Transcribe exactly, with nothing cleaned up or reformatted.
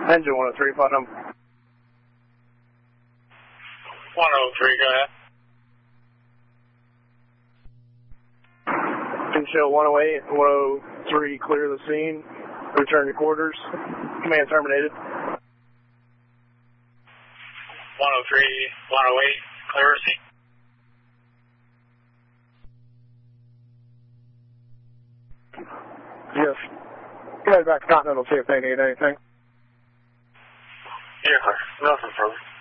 Engine one oh three, Putnam. one oh three, go ahead. Can show one oh eight and one oh three clear the scene. Return to quarters. Command terminated. one oh three, one oh eight, clear the scene. Yes. Go ahead back to Continental, see if they need anything. Yeah, sir. Nothing further.